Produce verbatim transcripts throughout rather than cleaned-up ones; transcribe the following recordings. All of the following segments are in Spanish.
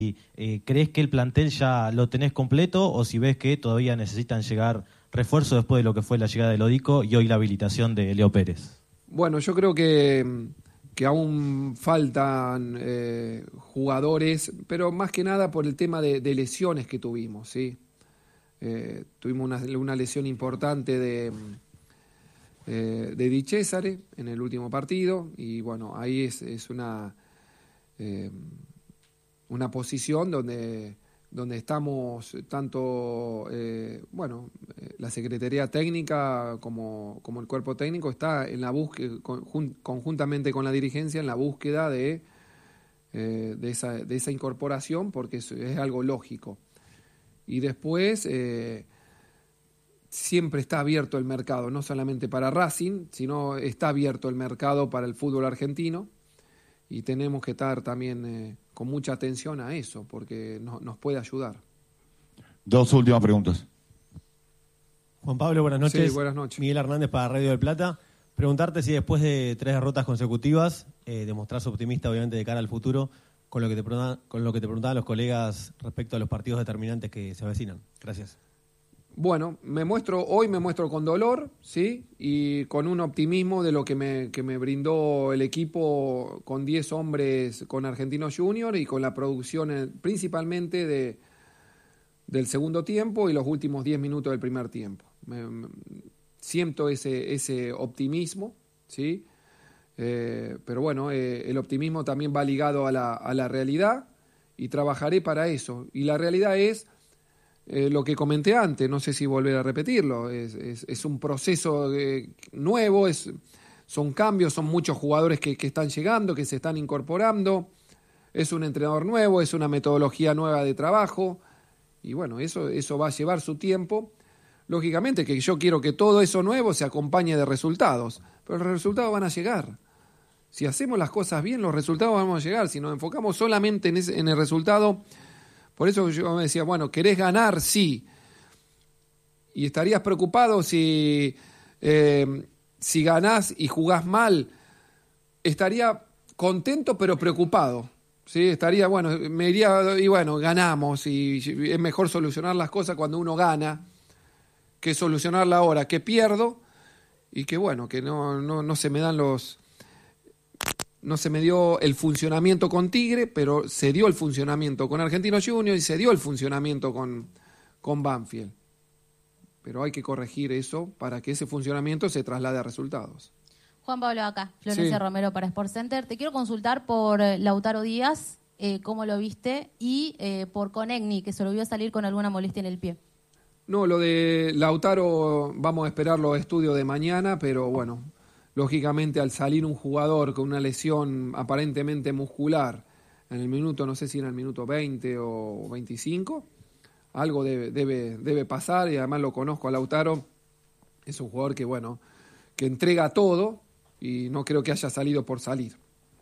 Eh, ¿Crees que el plantel ya lo tenés completo o si ves que todavía necesitan llegar refuerzos después de lo que fue la llegada de Lodico y hoy la habilitación de Leo Pérez? Bueno, yo creo que, que aún faltan eh, jugadores, pero más que nada por el tema de, de lesiones que tuvimos, ¿sí? Eh, tuvimos una, una lesión importante de, eh, de Di Cesare en el último partido y bueno, ahí es, es una... Eh, una posición donde, donde estamos tanto, eh, bueno, eh, la Secretaría Técnica como, como el cuerpo técnico está en la búsqueda, conjun, conjuntamente con la dirigencia, en la búsqueda de, eh, de, esa, de esa incorporación, porque es, es algo lógico. Y después, eh, siempre está abierto el mercado, no solamente para Racing, sino está abierto el mercado para el fútbol argentino, y tenemos que estar también eh, con mucha atención a eso, porque no, nos puede ayudar. Dos últimas preguntas. Juan Pablo, buenas noches. Sí, buenas noches. Miguel Hernández para Radio del Plata. Preguntarte si después de tres derrotas consecutivas, eh, demostrás optimista, obviamente, de cara al futuro, con lo que te con lo que te preguntaban los colegas respecto a los partidos determinantes que se avecinan. Gracias. Bueno, me muestro, hoy me muestro con dolor, ¿sí? Y con un optimismo de lo que me, que me brindó el equipo con diez hombres con Argentinos Juniors y con la producción principalmente de, del segundo tiempo y los últimos diez minutos del primer tiempo. Me, me, siento ese, ese optimismo, ¿sí? Eh, pero bueno, eh, el optimismo también va ligado a la, a la realidad y trabajaré para eso. Y la realidad es... Eh, lo que comenté antes, no sé si volver a repetirlo, es, es, es un proceso eh, nuevo, es, son cambios, son muchos jugadores que, que están llegando, que se están incorporando, es un entrenador nuevo, es una metodología nueva de trabajo, y bueno, eso, eso va a llevar su tiempo. Lógicamente que yo quiero que todo eso nuevo se acompañe de resultados, pero los resultados van a llegar. Si hacemos las cosas bien, los resultados van a llegar. Si nos enfocamos solamente en, ese, en el resultado... Por eso yo me decía, bueno, ¿querés ganar? Sí. ¿Y estarías preocupado si, eh, si ganás y jugás mal? Estaría contento pero preocupado. ¿Sí? Estaría, bueno, me diría, y bueno, ganamos. Y es mejor solucionar las cosas cuando uno gana que solucionarla ahora, que pierdo y que, bueno, que no, no, no se me dan los... No se me dio el funcionamiento con Tigre, pero se dio el funcionamiento con Argentinos Juniors y se dio el funcionamiento con, con Banfield. Pero hay que corregir eso para que ese funcionamiento se traslade a resultados. Juan Pablo, acá, Florencia sí. Romero para Sport Center. Te quiero consultar por Lautaro Díaz, eh, cómo lo viste, y eh, por Conegni, que se lo vio salir con alguna molestia en el pie. No, lo de Lautaro vamos a esperar los estudios de mañana, pero bueno... Lógicamente, al salir un jugador con una lesión aparentemente muscular en el minuto, no sé si era el minuto veinte o veinticinco, algo debe, debe, debe pasar, y además lo conozco a Lautaro, es un jugador que, bueno, que entrega todo y no creo que haya salido por salir.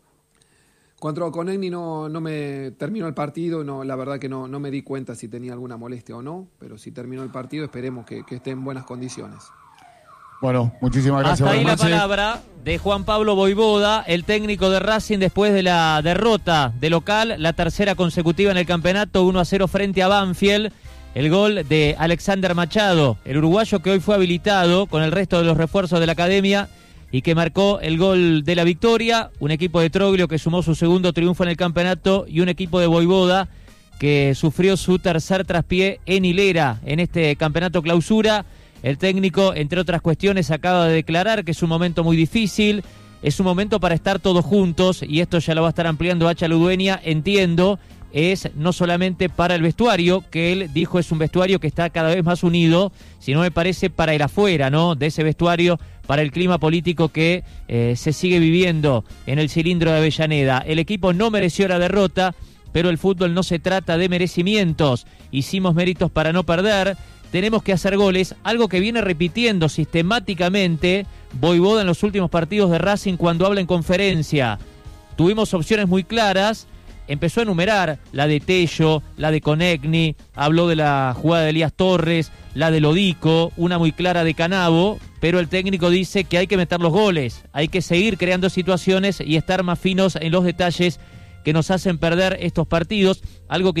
Cuanto a Conegni, no, no me terminó el partido, no, la verdad que no, no me di cuenta si tenía alguna molestia o no, pero si terminó el partido esperemos que, que esté en buenas condiciones. Bueno, muchísimas gracias. Hasta ahí la noches. palabra de Juan Pablo Voivoda, el técnico de Racing después de la derrota de local, la tercera consecutiva en el campeonato, uno a cero frente a Banfield. El gol de Alexander Machado, el uruguayo que hoy fue habilitado con el resto de los refuerzos de la academia y que marcó el gol de la victoria. Un equipo de Troglio que sumó su segundo triunfo en el campeonato y un equipo de Voivoda que sufrió su tercer traspié en hilera en este campeonato clausura. El técnico, entre otras cuestiones, acaba de declarar que es un momento muy difícil, es un momento para estar todos juntos, y esto ya lo va a estar ampliando Hacha Ludueña, entiendo, es no solamente para el vestuario, que él dijo es un vestuario que está cada vez más unido, sino me parece para el afuera, ¿no?, de ese vestuario, para el clima político que eh, se sigue viviendo en el cilindro de Avellaneda. El equipo no mereció la derrota, pero el fútbol no se trata de merecimientos, hicimos méritos para no perder. Tenemos que hacer goles, algo que viene repitiendo sistemáticamente Voivoda en los últimos partidos de Racing cuando habla en conferencia. Tuvimos opciones muy claras, empezó a enumerar la de Tello, la de Conegni, habló de la jugada de Elías Torres, la de Lodico, una muy clara de Canavo, pero el técnico dice que hay que meter los goles, hay que seguir creando situaciones y estar más finos en los detalles que nos hacen perder estos partidos, algo que